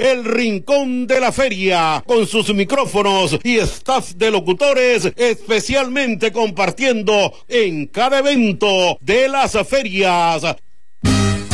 el rincón de la feria, con sus micrófonos y staff de locutores, especialmente compartiendo en cada evento de las ferias.